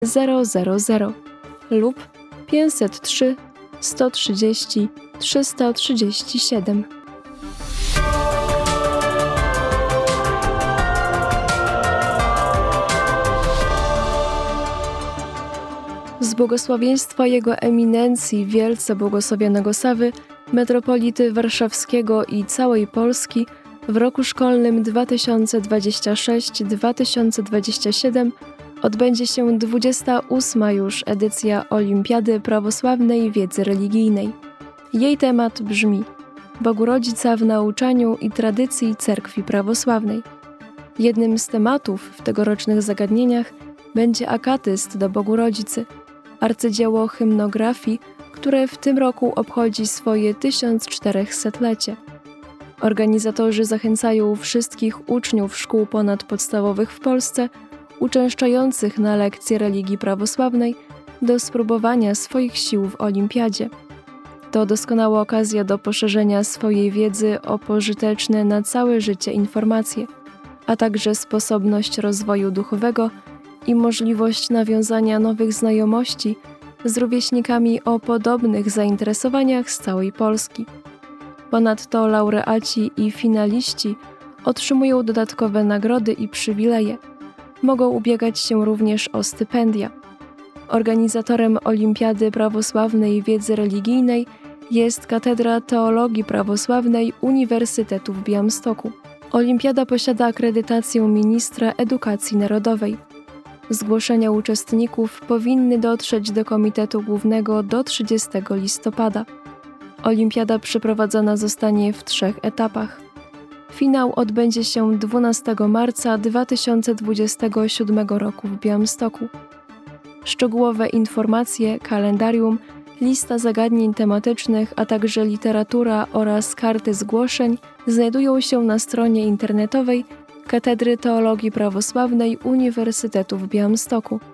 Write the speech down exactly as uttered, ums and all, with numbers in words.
zero zero zero lub pięćset trzy sto trzydzieści trzysta trzydzieści siedem. Z błogosławieństwa Jego Eminencji Wielce Błogosławionego Sawy, metropolity warszawskiego i całej Polski, w roku szkolnym dwa tysiące dwudziestym szóstym dwa tysiące dwudziestym siódmym odbędzie się dwudziesta ósma już edycja Olimpiady Prawosławnej Wiedzy Religijnej. Jej temat brzmi: Bogu Rodzica w nauczaniu i tradycji Cerkwi Prawosławnej. Jednym z tematów w tegorocznych zagadnieniach będzie akatyst do Bogu Rodzicy, arcydzieło hymnografii, które w tym roku obchodzi swoje tysiąc czterechsetlecie. Organizatorzy zachęcają wszystkich uczniów szkół ponadpodstawowych w Polsce, uczęszczających na lekcje religii prawosławnej, do spróbowania swoich sił w olimpiadzie. To doskonała okazja do poszerzenia swojej wiedzy o pożyteczne na całe życie informacje, a także sposobność rozwoju duchowego i możliwość nawiązania nowych znajomości z rówieśnikami o podobnych zainteresowaniach z całej Polski. Ponadto laureaci i finaliści otrzymują dodatkowe nagrody i przywileje. Mogą ubiegać się również o stypendia. Organizatorem Olimpiady Prawosławnej Wiedzy Religijnej jest Katedra Teologii Prawosławnej Uniwersytetu w Białymstoku. Olimpiada posiada akredytację ministra edukacji narodowej. Zgłoszenia uczestników powinny dotrzeć do Komitetu Głównego do trzydziestego listopada. Olimpiada przeprowadzona zostanie w trzech etapach. Finał odbędzie się dwunastego marca dwa tysiące dwudziestego siódmego roku w Białymstoku. Szczegółowe informacje, kalendarium, lista zagadnień tematycznych, a także literatura oraz karty zgłoszeń znajdują się na stronie internetowej Katedry Teologii Prawosławnej Uniwersytetu w Białymstoku.